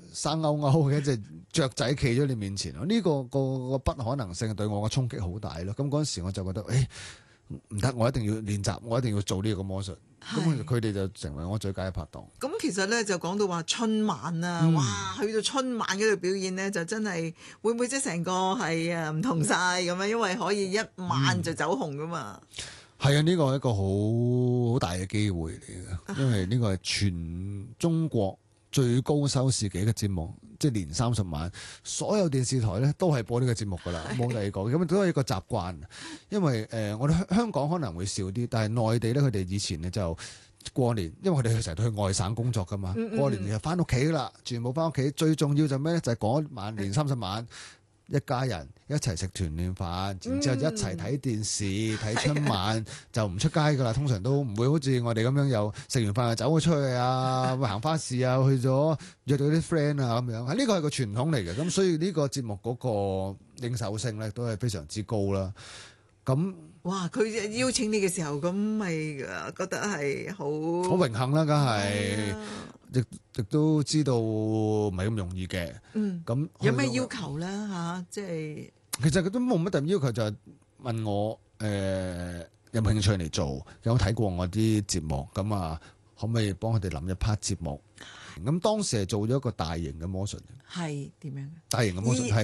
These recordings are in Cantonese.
生勾勾嘅一隻雀仔企咗你面前，呢個不可能性對我嘅衝擊好大咯。咁嗰陣時我就覺得，唔得，我一定要練習，我一定要做呢個魔術。咁佢哋就成為我最佳嘅拍檔。 咁其實咧就講到話春晚啊，哇！去到春晚嗰度表演咧，就真係會唔會即係成個係唔同晒咁樣？因為可以一晚就走紅噶嘛。 係啊，呢個係一個好大嘅機會嚟嘅，因為呢個係全中國最高收視嘅一個節目，即係年30晚，所有電視台咧都係播呢個節目噶啦，冇第二個，咁都係一個習慣。因為我哋香港可能會少啲，但係內地咧，佢哋以前咧就過年，因為佢哋成日都去外省工作噶嘛，過年就翻屋企啦，全部翻屋企。最重要就咩咧？就係嗰晚年30晚。一家人一齊食團圓飯，然之後一齊睇電視睇春晚，就唔出街噶啦。通常都唔會好似我哋咁樣，又食完飯就走咗出去啊，行花市啊，去咗約到啲 friend 啊咁樣。呢個係個傳統嚟嘅，咁所以呢個節目嗰個認受性咧都係非常之高啦。咁哇！佢邀請你嘅時候，咁咪覺得係好榮幸啦，梗係亦都知道唔係咁容易嘅。咁有咩要求咧嚇？即係其實佢都冇乜特別要求，就係問我有冇興趣嚟做，有冇睇過我啲節目，咁啊可唔可以幫佢哋諗一 part 節目？咁當時係做咗一個大型嘅魔術， 係點樣嘅？ 大型嘅魔術係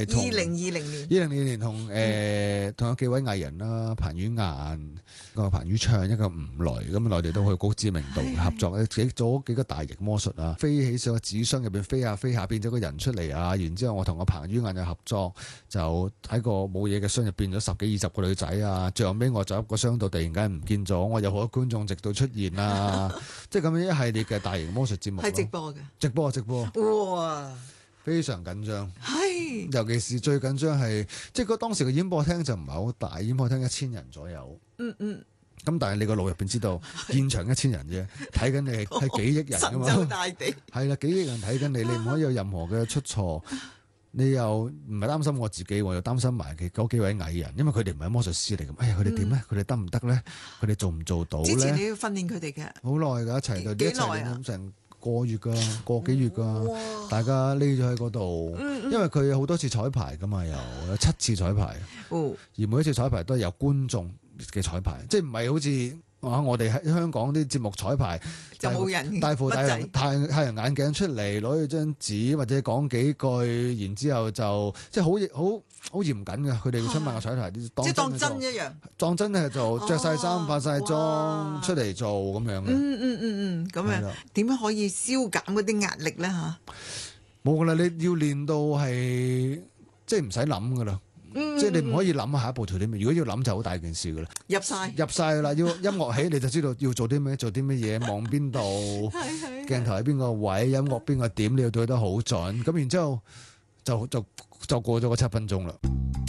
2020年同有幾位藝人啦，彭于晏、彭于暢、一個吳雷，咁內地都好高知名度合作，做咗幾個大型魔術啊，飛起上個紙箱入邊飛下飛下變咗個人出嚟啊，然之後我同個彭于晏又合作，就喺個冇嘢嘅箱入變咗10幾20個女仔啊，最後尾我就喺個箱度突然間唔見咗，我有好多觀眾直到出現啊，即係咁樣一系列嘅大型魔術節目。 係直播嘅。 直播，哇！非常緊張， 係， 尤其是最緊張係，即係當時嘅演播廳就唔係好大，演播廳1000人左右。咁但係你個腦入邊知道，現場1000人啫，睇緊你係幾億人噶嘛？ 神州大地係啦，幾億人睇緊你，你唔可以有任何嘅出錯。你又唔係擔心我自己，我又擔心埋嗰幾位藝人，因為佢哋唔係魔術師嚟嘅。佢哋點咧？佢哋得唔得咧？佢哋做唔做到咧？ 之前你要訓練佢哋嘅， 好耐㗎，一齊就幾耐啊？ 成個月噶，個幾月噶，大家匿咗喺嗰度，因為佢有好多次彩排噶嘛，有7次彩排，而每一次彩排都係有觀眾嘅彩排，即係唔係好似我哋喺香港啲節目彩排就冇人戴副太陽眼鏡出嚟，攞住張紙或者講幾句，然之後就即係好嚴謹嘅，佢哋春晚嘅彩排即係當真一樣， 當真係做着晒衫、化晒妝出嚟做咁樣嘅。 咁樣點樣可以消減嗰啲壓力咧嚇？ 冇噶啦，你要練到係即係唔使諗噶啦，即係你唔可以諗下一步做啲咩。如果要諗就好大件事噶啦，入晒噶啦，要音樂起你就知道要做啲咩，做啲乜嘢，望邊度，鏡頭喺邊個位，音樂邊個點，你要對得好準。咁然之後就過咗個7分鐘啦。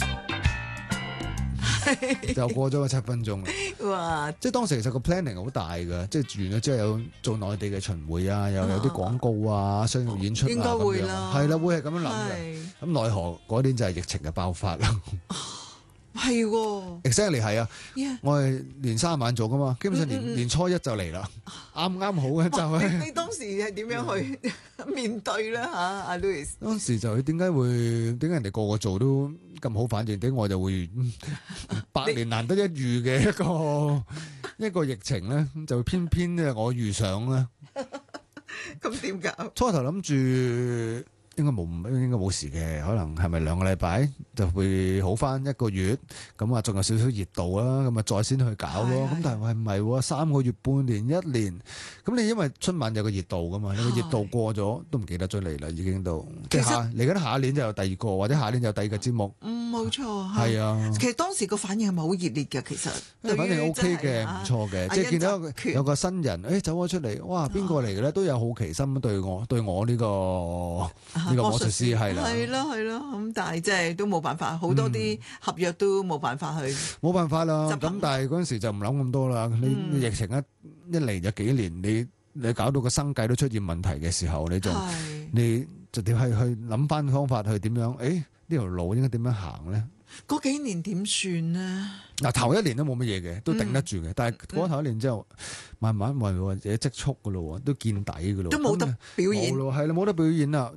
就過咗個7分鐘啦！ 哇！ 即係當時其實個 planning 好大㗎，即係完咗之後有做內地嘅巡迴啊，又有啲廣告啊、商業演出啊， 應該會啦， 係啦，會係咁樣諗嘅。咁奈何嗰年就係疫情嘅爆發啦。 係喎 ，exactly 係啊！我係年30晚做噶嘛，基本上年初一就嚟啦，啱啱好嘅就係。 你當時係點樣去面對咧嚇？阿 Louis 當時就點解人哋個個做都咁好反應，點我就會100年難得一遇嘅一個疫情咧，就偏偏咧我遇上咧。 咁點搞？ 初頭諗住。應該冇事嘅，可能係咪2個禮拜就會好翻1個月，咁啊仲有少少熱度啦，咁啊再先去搞咯。咁但係唔係3個月、半年、1年，咁你因為春晚有個熱度噶嘛，有個熱度過咗都唔記得咗嚟啦，已經都。其實嚟緊下一年就有第2個，或者下一年就有第2個節目。 冇錯。 係啊。 其實當時個反應係咪好熱烈嘅？其實。 反正 OK 嘅，唔錯嘅，即係見到有個新人，走咗出嚟，哇，邊個嚟嘅咧？都有好奇心對我呢個魔術師係啦， 係咯，咁但係即係都冇辦法，好多啲合約都冇辦法去， 冇辦法啦。咁但係嗰陣時就唔諗咁多啦。你疫情一嚟就幾年，你搞到個生計都出現問題嘅時候，你就點係去諗翻方法去點樣？呢條路應該點樣行咧？ 嗰幾年點算呢？ 嗱，頭1年都冇乜嘢嘅，都頂得住嘅。但係過咗頭1年之後，慢慢或者積蓄噶咯，都見底噶咯， 都冇得表演， 係啦，冇得表演啦。